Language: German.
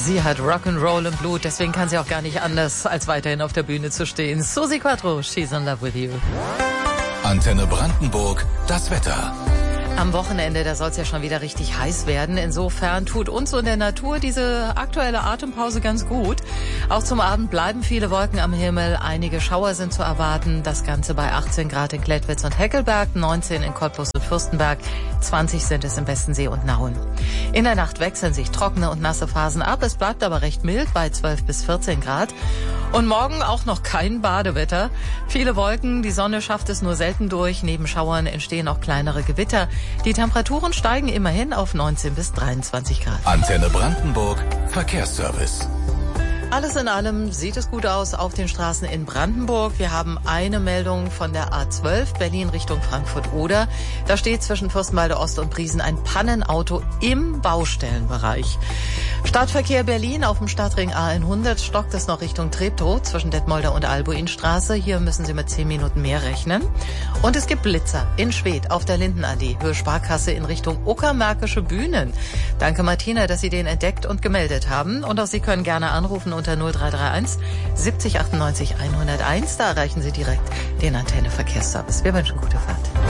Sie hat Rock'n'Roll im Blut, deswegen kann sie auch gar nicht anders, als weiterhin auf der Bühne zu stehen. Susi Quattro, She's in Love with You. Antenne Brandenburg, das Wetter. Am Wochenende, da soll es ja schon wieder richtig heiß werden. Insofern tut uns und der Natur diese aktuelle Atempause ganz gut. Auch zum Abend bleiben viele Wolken am Himmel. Einige Schauer sind zu erwarten. Das Ganze bei 18 Grad in Klettwitz und Heckelberg, 19 in Cottbus und Fürstenberg, 20 sind es im Westensee und Nauen. In der Nacht wechseln sich trockene und nasse Phasen ab. Es bleibt aber recht mild bei 12 bis 14 Grad. Und morgen auch noch kein Badewetter. Viele Wolken, die Sonne schafft es nur selten durch. Neben Schauern entstehen auch kleinere Gewitter. Die Temperaturen steigen immerhin auf 19 bis 23 Grad. Antenne Brandenburg, Verkehrsservice. Alles in allem sieht es gut aus auf den Straßen in Brandenburg. Wir haben eine Meldung von der A12 Berlin Richtung Frankfurt-Oder. Da steht zwischen Fürstenwalde Ost und Briesen ein Pannenauto im Baustellenbereich. Stadtverkehr Berlin auf dem Stadtring A100 stockt es noch Richtung Treptow zwischen Detmolder und Albuinstraße. Hier müssen Sie mit 10 Minuten mehr rechnen. Und es gibt Blitzer in Schwedt auf der Lindenallee, Höhe Sparkasse in Richtung Uckermärkische Bühnen. Danke Martina, dass Sie den entdeckt und gemeldet haben. Und auch Sie können gerne anrufen unter 0331 70 98 101. Da erreichen Sie direkt den Antenne Verkehrsservice. Wir wünschen gute Fahrt.